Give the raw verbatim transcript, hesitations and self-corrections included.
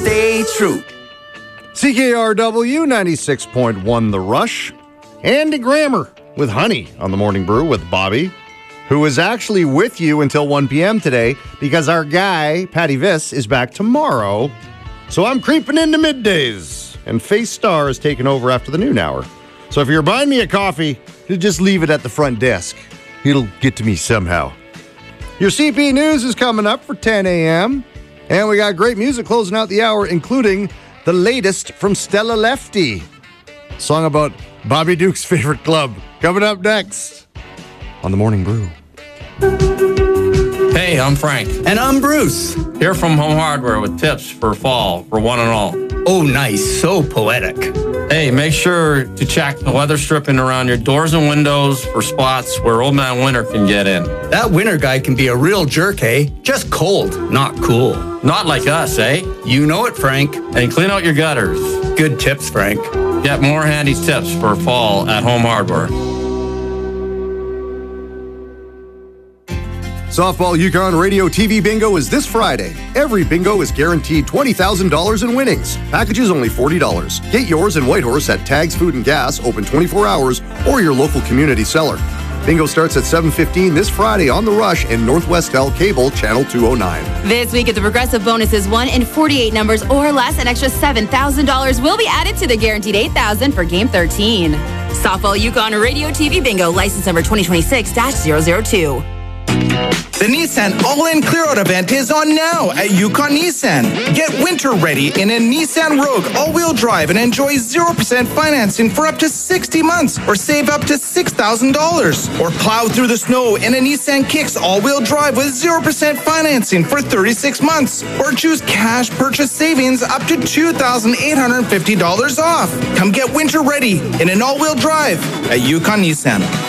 stay true. C K R W ninety-six point one The Rush. Andy Grammer with Honey on the Morning Brew with Bobby, who is actually with you until one p.m. today because our guy, Patty Viss, is back tomorrow. So I'm creeping into middays, and Face Star is taking over after the noon hour. So if you're buying me a coffee, you just leave it at the front desk. It'll get to me somehow. Your C P News is coming up for ten a.m., and we got great music closing out the hour, including the latest from Stella Lefty. Song about Bobby Duke's favorite club. Coming up next on The Morning Brew. Hey, I'm Frank. And I'm Bruce. Here from Home Hardware with tips for fall for one and all. Oh, nice. So poetic. Hey, make sure to check the weather stripping around your doors and windows for spots where Old Man Winter can get in. That winter guy can be a real jerk, eh? Just cold, not cool. Not like us, eh? You know it, Frank. And clean out your gutters. Good tips, Frank. Get more handy tips for fall at Home Hardware. Softball Yukon Radio T V Bingo is this Friday. Every bingo is guaranteed twenty thousand dollars in winnings. Packages only forty dollars. Get yours in Whitehorse at Tags Food and Gas, open twenty-four hours, or your local community cellar. Bingo starts at seven fifteen this Friday on The Rush and Northwest L Cable, Channel two oh nine. This week at the Progressive bonus is one in forty-eight numbers or less. An extra seven thousand dollars will be added to the guaranteed eight thousand dollars for Game thirteen. Softball Yukon Radio T V Bingo, license number twenty twenty-six dash zero zero two. The Nissan All-In Clear-Out event is on now at Yukon Nissan. Get winter ready in a Nissan Rogue all-wheel drive and enjoy zero percent financing for up to sixty months or save up to six thousand dollars. Or plow through the snow in a Nissan Kicks all-wheel drive with zero percent financing for thirty-six months. Or choose cash purchase savings up to two thousand eight hundred fifty dollars off. Come get winter ready in an all-wheel drive at Yukon Nissan.